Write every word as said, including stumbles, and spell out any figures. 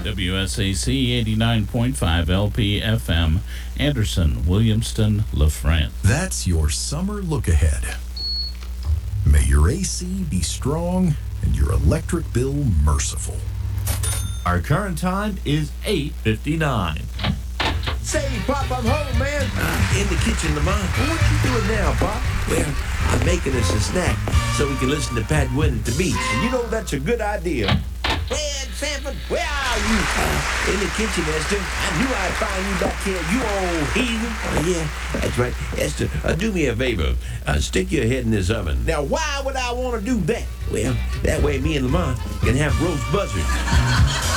W S A C eighty-nine point five L P F M, Anderson, Williamston, LaFrance. That's your summer look ahead. May your A C be strong and your electric bill merciful. Our current time is eight fifty-nine. Say, Pop, I'm home, man. Uh, in the kitchen, Lamont. What you doing now, Pop? Well, I'm making us a snack so we can listen to Pat Gwynn at the beach. And you know that's a good idea. Ed Sanford, where are you? Uh, in the kitchen, Esther. I knew I'd find you back here, you old heathen. Uh, yeah, that's right. Esther, uh, do me a favor. Uh, stick your head in this oven. Now, why would I want to do that? Well, that way me and Lamont can have roast buzzards.